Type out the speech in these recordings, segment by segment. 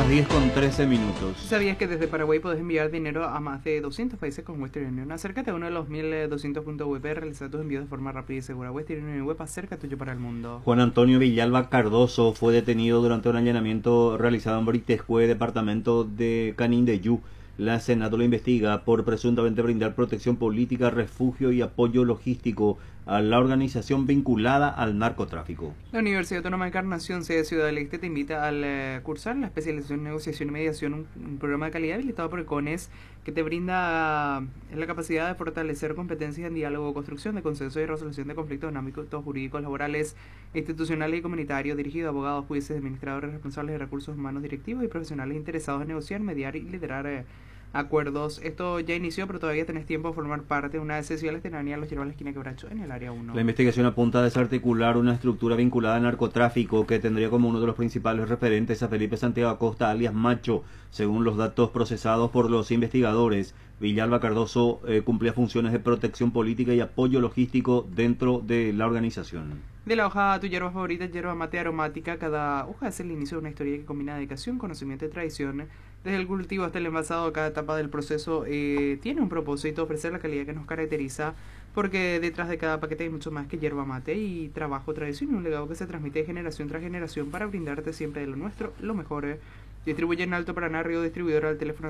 las 10:13. ¿Sabías que desde Paraguay podés enviar dinero a más de 200 países con Western Union? Acércate a uno de los 1200 puntos web y realiza tus envíos de forma rápida y segura. Western Union Web, acerca tuyo para el mundo. Juan Antonio Villalba Cardoso fue detenido durante un allanamiento realizado en Britescue, departamento de Canindeyú. La Senado lo investiga por presuntamente brindar protección política, refugio y apoyo logístico a la organización vinculada al narcotráfico. La Universidad Autónoma de Encarnación, sede de Ciudad del Este, te invita al cursar la especialización en negociación y mediación, un programa de calidad habilitado por el CONES que te brinda la capacidad de fortalecer competencias en diálogo, construcción de consenso y resolución de conflictos en ámbitos jurídicos, laborales, institucionales y comunitarios, dirigido a abogados, jueces, administradores, responsables de recursos humanos, directivos y profesionales interesados en negociar, mediar y liderar acuerdos. Esto ya inició, pero todavía tenés tiempo de formar parte. Una vez se la teranía los lleva a la esquina Quebracho en el área 1. La investigación apunta a desarticular una estructura vinculada al narcotráfico que tendría como uno de los principales referentes a Felipe Santiago Acosta, alias Macho. Según los datos procesados por los investigadores, Villalba Cardoso cumplía funciones de protección política y apoyo logístico dentro de la organización. De la hoja tu hierba favorita, hierba mate aromática, cada hoja es el inicio de una historia que combina dedicación, conocimiento y tradición. Desde el cultivo hasta el envasado, cada etapa del proceso tiene un propósito: ofrecer la calidad que nos caracteriza, porque detrás de cada paquete hay mucho más que hierba mate y trabajo, tradición y un legado que se transmite de generación tras generación para brindarte siempre de lo nuestro, lo mejor. Distribuye en Alto Paraná, Río Distribuidora, al teléfono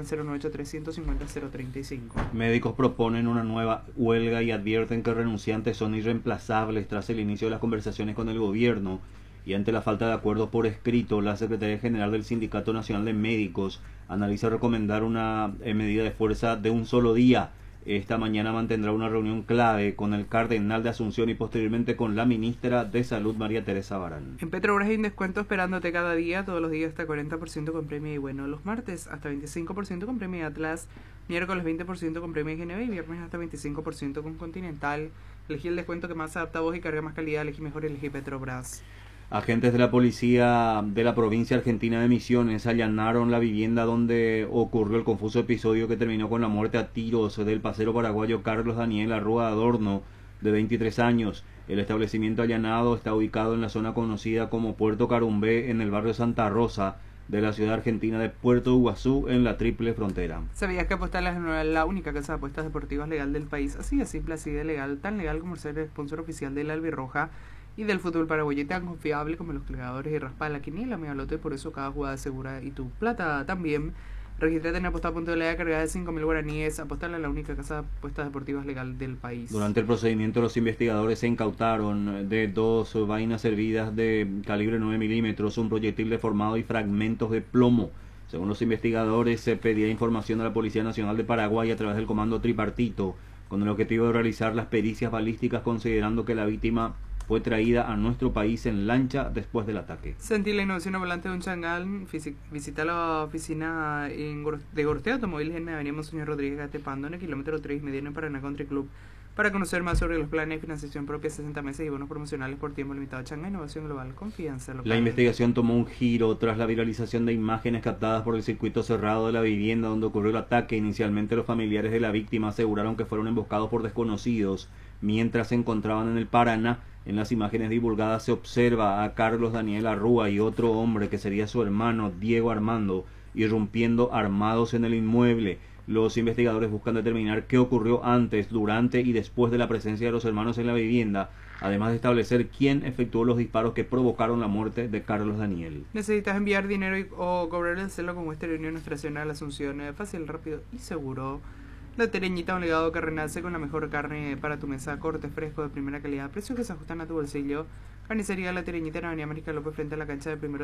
098-350-035. Médicos proponen una nueva huelga y advierten que renunciantes son irreemplazables tras el inicio de las conversaciones con el gobierno. Y ante la falta de acuerdo por escrito, la Secretaría General del Sindicato Nacional de Médicos analiza recomendar una medida de fuerza de un solo día. Esta mañana mantendrá una reunión clave con el cardenal de Asunción y posteriormente con la ministra de Salud, María Teresa Barán. En Petrobras hay un descuento esperándote cada día, todos los días hasta 40% con premio y bueno, los martes hasta 25% con premio Atlas, miércoles 20% con premio Geneva y viernes hasta 25% con Continental. Elegí el descuento que más adapta a vos y carga más calidad, elegí mejor, elegí Petrobras. Agentes de la policía de la provincia argentina de Misiones allanaron la vivienda donde ocurrió el confuso episodio que terminó con la muerte a tiros del pasero paraguayo Carlos Daniel Arrua Adorno, de 23 años. El establecimiento allanado está ubicado en la zona conocida como Puerto Carumbé, en el barrio Santa Rosa de la ciudad argentina de Puerto Iguazú, en la Triple Frontera. ¿Sabías que Apostal es la única casa de apuestas deportivas legal del país? Así de simple, así de legal, tan legal como ser el sponsor oficial de la Albirroja y del fútbol paraguayo, tan confiable como los cargadores y raspa de la quiniela, mi balote, por eso cada jugada es segura y tu plata también. Regístrate en apostar.la, cargada de 5.000 guaraníes. Apostar a la única casa de apuestas deportivas legal del país. Durante el procedimiento, los investigadores se incautaron de 2 vainas servidas de calibre 9 milímetros, un proyectil deformado y fragmentos de plomo. Según los investigadores, se pedía información a la Policía Nacional de Paraguay a través del Comando Tripartito, con el objetivo de realizar las pericias balísticas, considerando que la víctima fue traída a nuestro país en lancha después del ataque. Sentí la innovación volante de un changal. Visita la oficina de Gorteo Automóviles en Avenida Monseñor Rodríguez Gatepando, en el kilómetro 3,5 en Paraná Country Club, para conocer más sobre los planes de financiación propia, 60 meses y bonos promocionales por tiempo limitado. Changa, innovación global, confianza local. La investigación tomó un giro tras la viralización de imágenes captadas por el circuito cerrado de la vivienda donde ocurrió el ataque. Inicialmente, los familiares de la víctima aseguraron que fueron emboscados por desconocidos mientras se encontraban en el Paraná. En las imágenes divulgadas se observa a Carlos Daniel Arrua y otro hombre que sería su hermano Diego Armando irrumpiendo armados en el inmueble. Los investigadores buscan determinar qué ocurrió antes, durante y después de la presencia de los hermanos en la vivienda, además de establecer quién efectuó los disparos que provocaron la muerte de Carlos Daniel. ¿Necesitas enviar dinero o cobrar el celo con Western Union Nacional Asunción? Fácil, rápido y seguro. La Tereñita, un legado que renace con la mejor carne para tu mesa, corte fresco de primera calidad, precios que se ajustan a tu bolsillo. Carnicería La Tereñita en Avenida América López, frente a la cancha de Primero